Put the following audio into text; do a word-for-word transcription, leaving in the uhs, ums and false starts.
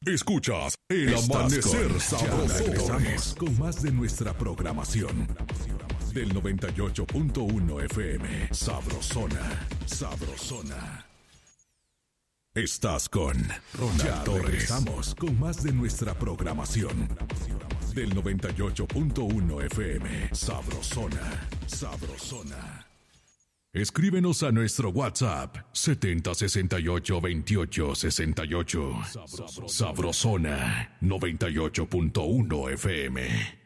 Escuchas El Estás Amanecer con- Sabroso. Ya regresamos Con más de nuestra programación. Del noventa y ocho punto uno F M. Sabrosona. Sabrosona. Estás con Ronald Ya Torres. regresamos Con más de nuestra programación. Del noventa y ocho punto uno F M. Sabrosona. Sabrosona. Escríbenos a nuestro WhatsApp setenta sesenta y ocho veintiocho sesenta y ocho. Sabrosona noventa y ocho punto uno F M.